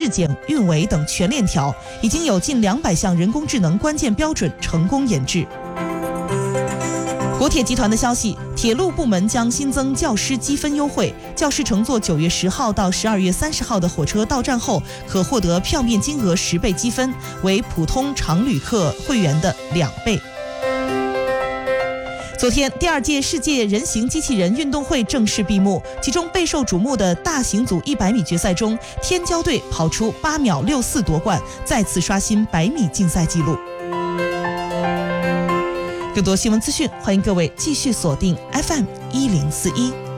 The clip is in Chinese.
检、运维等全链条，已经有近200项人工智能关键标准成功研制。国铁集团的消息，铁路部门将新增教师积分优惠，教师乘坐9月10号到12月30号的火车到站后，可获得票面金额10倍积分，为普通常旅客会员的2倍。昨天，第2届世界人形机器人运动会正式闭幕，其中备受瞩目的大型组100米决赛中，天骄队跑出8秒64夺冠，再次刷新100米竞赛纪录。更多新闻资讯，欢迎各位继续锁定 FM1041。